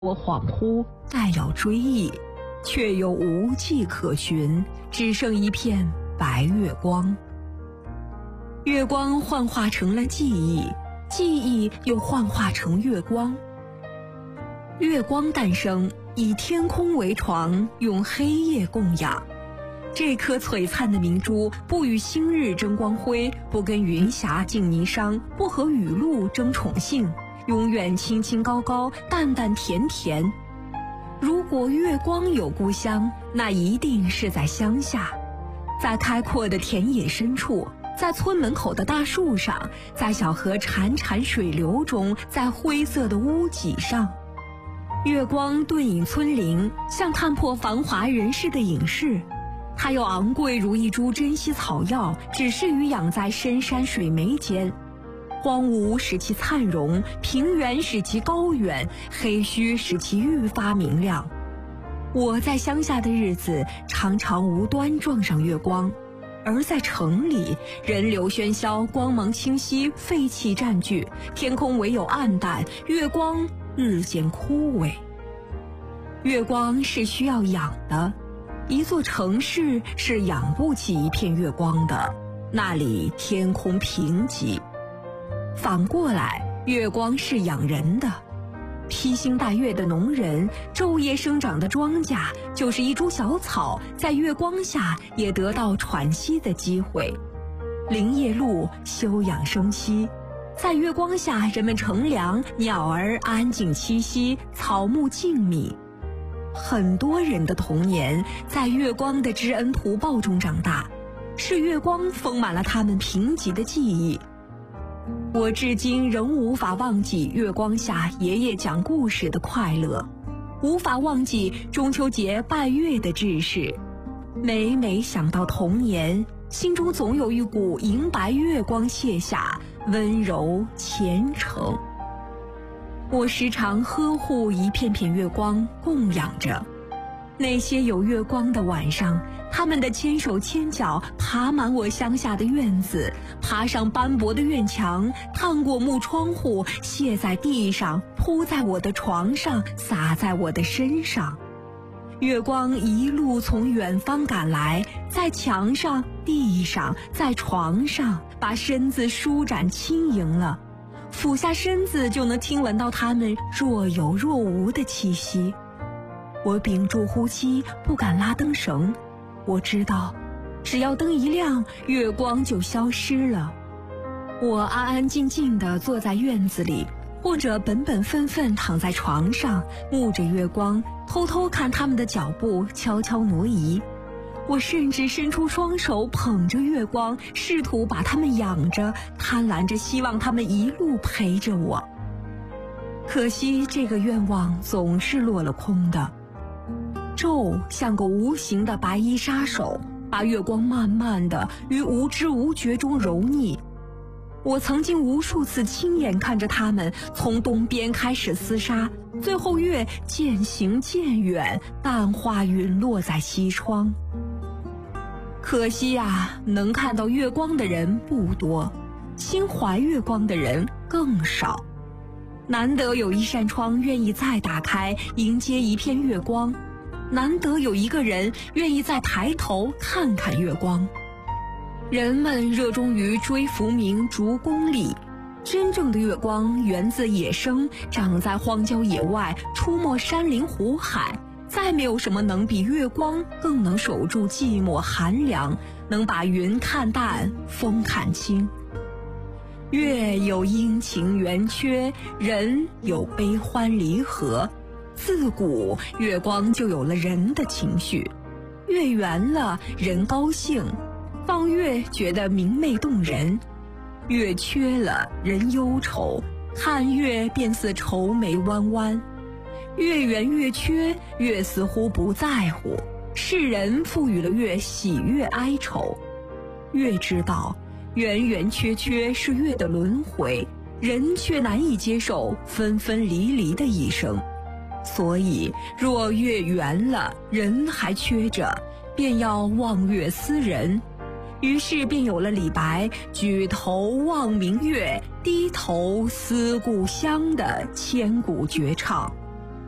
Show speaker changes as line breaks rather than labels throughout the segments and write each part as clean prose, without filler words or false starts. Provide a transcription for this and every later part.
我恍惚，待要追忆，却又无迹可寻，只剩一片白月光。月光幻化成了记忆，记忆又幻化成月光。月光诞生，以天空为床，用黑夜供养。这颗璀璨的明珠，不与星日争光辉，不跟云霞竞霓裳，不和雨露争宠幸，永远清清高高，淡淡甜甜。如果月光有故乡，那一定是在乡下，在开阔的田野深处，在村门口的大树上，在小河潺潺水流中，在灰色的屋脊上。月光遁隐村林，像看破繁华人世的隐士。它又昂贵如一株珍稀草药，只适于养在深山水湄间。荒芜使其灿荣，平原使其高远，黑虚使其愈发明亮。我在乡下的日子，常常无端撞上月光，而在城里，人流喧嚣，光芒清晰，废气占据，天空唯有暗淡，月光日渐枯萎。月光是需要养的，一座城市是养不起一片月光的，那里天空贫瘠。反过来，月光是养人的，披星戴月的农人，昼夜生长的庄稼，就是一株小草，在月光下也得到喘息的机会。林业路休养生息，在月光下人们乘凉，鸟儿安静栖息，草木静谧。很多人的童年在月光的知恩图报中长大，是月光丰满了他们贫瘠的记忆。我至今仍无法忘记月光下爷爷讲故事的快乐，无法忘记中秋节拜月的志士。每每想到童年，心中总有一股银白月光泻下，温柔虔诚。我时常呵护一片片月光，供养着。那些有月光的晚上，他们的牵手牵脚爬满我乡下的院子，爬上斑驳的院墙，探过木窗户，泻在地上，铺在我的床上，洒在我的身上。月光一路从远方赶来，在墙上、地上、在床上，把身子舒展轻盈了。俯下身子就能听闻到它们若有若无的气息。我屏住呼吸，不敢拉灯绳。我知道，只要灯一亮，月光就消失了。我安安静静地坐在院子里，或者本本分分躺在床上，沐着月光，偷偷看他们的脚步悄悄挪移。我甚至伸出双手捧着月光，试图把它们养着，贪婪着希望它们一路陪着我。可惜这个愿望总是落了空的。昼像个无形的白衣杀手，把月光慢慢地于无知无觉中揉捏。我曾经无数次亲眼看着他们从东边开始厮杀，最后月渐行渐远，淡化陨落在西窗。可惜啊，能看到月光的人不多，心怀月光的人更少。难得有一扇窗愿意再打开，迎接一片月光，难得有一个人愿意再抬头看看月光。人们热衷于追浮名逐功利，真正的月光源自野生，长在荒郊野外，出没山林湖海。再没有什么能比月光更能守住寂寞寒凉，能把云看淡，风看清。月有阴晴圆缺，人有悲欢离合。自古月光就有了人的情绪，月圆了人高兴，望月觉得明媚动人；月缺了人忧愁，看月便似愁眉弯弯。月圆月缺，月似乎不在乎，世人赋予了月喜悦哀愁。月知道圆圆缺缺是月的轮回，人却难以接受分分离离的一生。所以若月圆了人还缺着，便要望月思人。于是便有了李白举头望明月，低头思故乡的千古绝唱。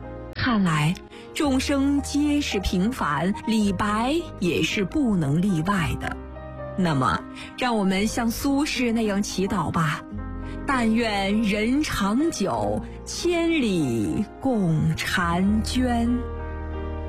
看来，众生皆是平凡，李白也是不能例外的。那么，让我们像苏轼那样祈祷吧：但愿人长久，千里共婵娟。